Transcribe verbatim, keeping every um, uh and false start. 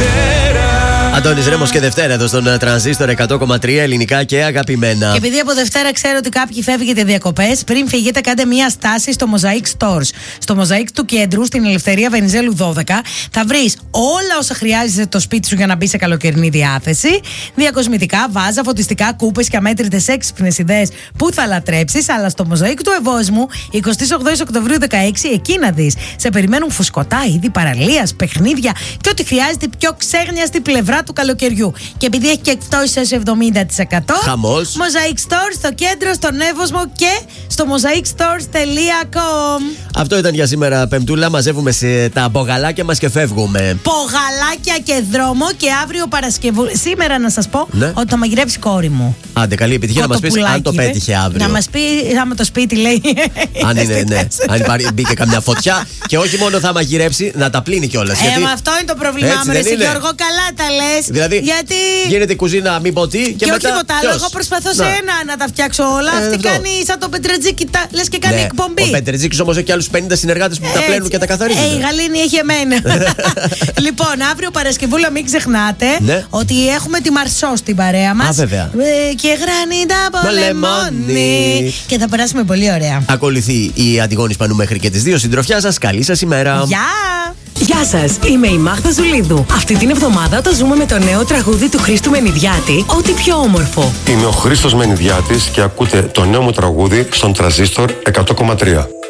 Δευτέρα. Αντώνης Ρέμος και Δευτέρα εδώ στον Τρανζίστορ εκατό κόμμα τρία, ελληνικά και αγαπημένα. Και επειδή από Δευτέρα ξέρω ότι κάποιοι φεύγετε διακοπές, πριν φύγετε κάντε μία στάση στο Mosaic Stores. Στο Mosaic του κέντρου, στην Ελευθερία Βενιζέλου δώδεκα, θα βρεις όλα όσα χρειάζεσαι το σπίτι σου για να μπει σε καλοκαιρινή διάθεση. Διακοσμητικά, βάζα, φωτιστικά, κούπες και αμέτρητες έξυπνες ιδέες που θα λατρέψεις. Αλλά στο Mosaic του Ευόσμου, εικοστή όγδοη Οκτωβρίου δεκαέξι, εκεί να δεις. Σε περιμένουν φουσκωτά είδη παραλίας, παιχνίδια και ό,τι χρειάζεται πιο ξέγνιαστη πλευρά του καλοκαιριού. Και επειδή έχει και εκπτώσεις έως εβδομήντα τοις εκατό. Χαμός. Mosaic Stores στο κέντρο, στον Εύωσμο και στο mosaic stores τελεία com. Αυτό ήταν για σήμερα, Πεμπτούλα. Μαζεύουμε σε τα μπογαλάκια μας και φεύγουμε. Πογαλάκια και δρόμο. Και αύριο Παρασκευού. Σήμερα να σας πω, ναι, ότι θα μαγειρέψει η κόρη μου. Άντε, καλή επιτυχία. Να μας πεις αν το πέτυχε αύριο. Να μας πει, άμα το σπίτι λέει. Αν είναι, ναι. Αν υπάρχει, μπήκε καμιά φωτιά. Και όχι μόνο θα μαγειρέψει, να τα πλύνει κιόλας. Ε, γιατί... μα αυτό είναι το πρόβλημά μου, εσύ Γιώργο, καλά τα λες. Δηλαδή, γιατί... γίνεται η κουζίνα, μην πω τι. Και, και μετά, όχι τίποτα άλλο. Εγώ προσπαθώ σε ένα να τα φτιάξω όλα. Ε, Αυτή αυτό. κάνει σαν το Πετρετζίκι, λες και κάνει ναι, εκπομπή. Ο Πετρετζίκης όμως έχει και άλλους πενήντα συνεργάτες που έτσι, τα πλένουν και τα καθαρίζουν. Ε, η Γαλήνη έχει εμένα. Λοιπόν, αύριο Παρασκευούλα, μην ξεχνάτε, ναι, ότι έχουμε τη Μαρσό στην παρέα μας. Α, βέβαια. Ε, και γρανίτα πολεμώνει. Και θα περάσουμε πολύ ωραία. Ακολουθεί η Αντιγόνης Πανού μέχρι και τις δύο. Συντροφιά σας, καλή σας ημέρα. Γεια! Γεια σας, είμαι η Μάγδα Ζουλίδου. Αυτή την εβδομάδα το ζούμε με το νέο τραγούδι του Χρήστου Μενιδιάτη, Ό,τι πιο όμορφο. Είμαι ο Χρήστος Μενιδιάτης και ακούτε το νέο μου τραγούδι στον Τρανζίστορ εκατό κόμμα τρία.